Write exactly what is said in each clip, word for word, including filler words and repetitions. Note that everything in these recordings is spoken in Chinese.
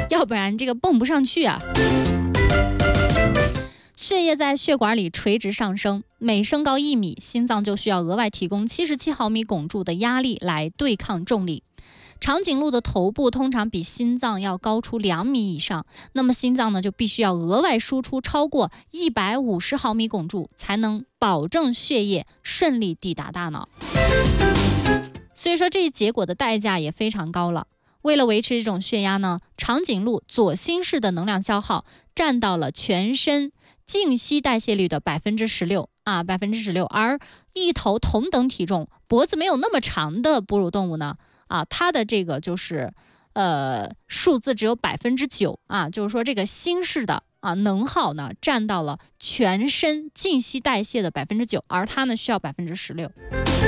要不然这个蹦不上去啊。血液在血管里垂直上升，每升高一米，心脏就需要额外提供七十七毫米汞柱的压力来对抗重力。长颈鹿的头部通常比心脏要高出两米以上，那么心脏呢就必须要额外输出超过一百五十毫米汞柱，才能保证血液顺利抵达大脑。所以说这一结果的代价也非常高了。为了维持这种血压呢，长颈鹿左心室的能量消耗占到了全身静息代谢率的百分之十六啊，百分之十六。而一头同等体重、脖子没有那么长的哺乳动物呢，啊，它的这个就是呃数字只有百分之九啊，就是说这个心室的啊能耗呢占到了全身静息代谢的百分之九，而它呢需要百分之十六。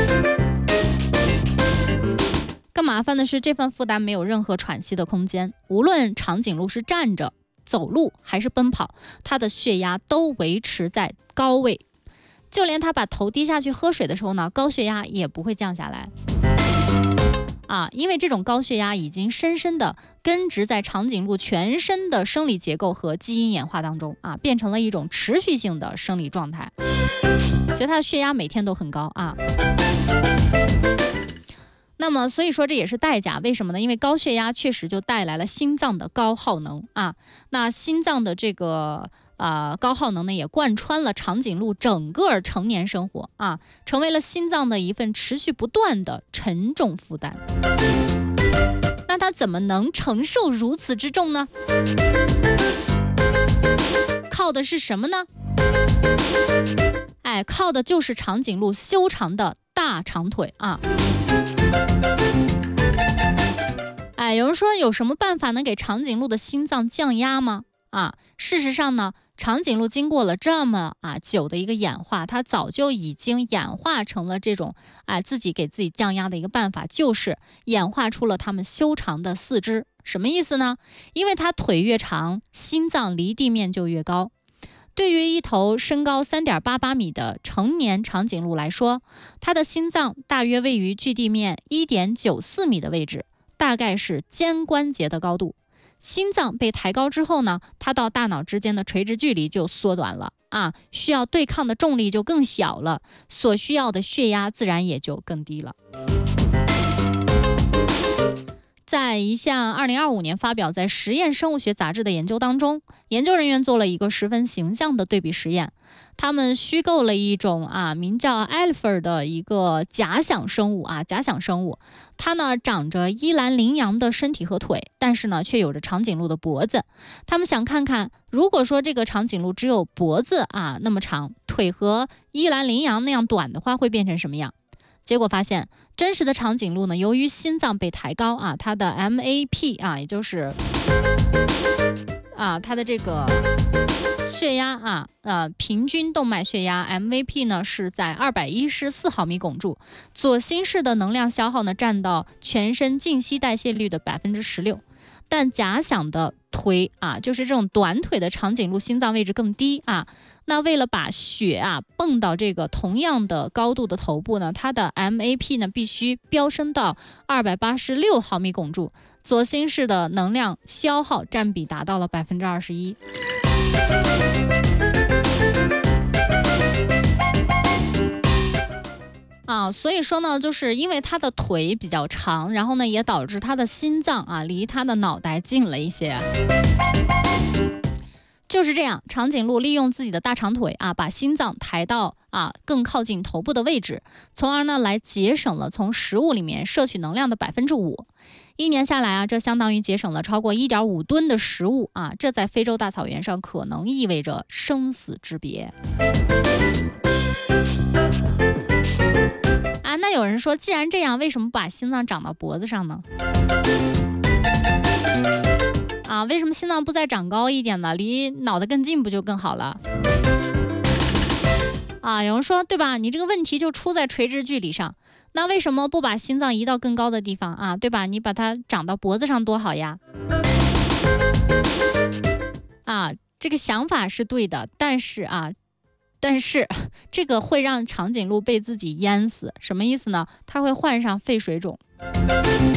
更麻烦的是，这份负担没有任何喘息的空间，无论长颈鹿是站着、走路还是奔跑，它的血压都维持在高位，就连它把头低下去喝水的时候呢，高血压也不会降下来啊，因为这种高血压已经深深的根植在长颈鹿全身的生理结构和基因演化当中啊，变成了一种持续性的生理状态，所以它的血压每天都很高啊。那么所以说这也是代价，为什么呢？因为高血压确实就带来了心脏的高耗能啊，那心脏的这个啊、呃、高耗能呢，也贯穿了长颈鹿整个成年生活啊，成为了心脏的一份持续不断的沉重负担。那它怎么能承受如此之重呢？靠的是什么呢？哎，靠的就是长颈鹿修长的大长腿啊。哎，有人说有什么办法能给长颈鹿的心脏降压吗？啊，事实上呢，长颈鹿经过了这么啊久的一个演化，它早就已经演化成了这种啊自己给自己降压的一个办法，就是演化出了它们修长的四肢。什么意思呢？因为它腿越长，心脏离地面就越高。对于一头身高 三点八八米的成年长颈鹿来说，它的心脏大约位于距地面 一点九四米的位置，大概是肩关节的高度。心脏被抬高之后呢，它到大脑之间的垂直距离就缩短了啊，需要对抗的重力就更小了，所需要的血压自然也就更低了。在一项二零二五年发表在《实验生物学杂志》的研究当中，研究人员做了一个十分形象的对比实验。他们虚构了一种啊名叫 Alpha 的一个假想生物啊，假想生物，它呢长着伊兰羚羊的身体和腿，但是呢却有着长颈鹿的脖子。他们想看看，如果说这个长颈鹿只有脖子啊那么长，腿和伊兰羚羊那样短的话，会变成什么样？结果发现，真实的长颈鹿呢，由于心脏被抬高啊，它的 M A P 啊，也就是啊它的这个血压啊，呃平均动脉血压 M A P 呢是在二百一十四毫米汞柱，左心室的能量消耗呢占到全身静息代谢率的百分之十六。但假想的腿啊，就是这种短腿的长颈鹿心脏位置更低啊。那为了把血啊泵到这个同样的高度的头部呢，它的 M A P 呢必须飙升到二百八十六毫米汞柱，左心室的能量消耗占比达到了百分之二十一。啊，所以说呢，就是因为它的腿比较长，然后呢，也导致它的心脏啊离它的脑袋近了一些。就是这样，长颈鹿利用自己的大长腿啊，把心脏抬到啊更靠近头部的位置，从而呢来节省了从食物里面摄取能量的百分之五。一年下来啊，这相当于节省了超过 一点五吨的食物啊，这在非洲大草原上可能意味着生死之别。啊，那有人说，既然这样，为什么把心脏长到脖子上呢？啊，为什么心脏不再长高一点呢？离脑袋更近不就更好了？啊，有人说，对吧？你这个问题就出在垂直距离上。那为什么不把心脏移到更高的地方啊？对吧？你把它长到脖子上多好呀！啊，这个想法是对的，但是啊。但是这个会让长颈鹿被自己淹死，什么意思呢？它会患上肺水肿。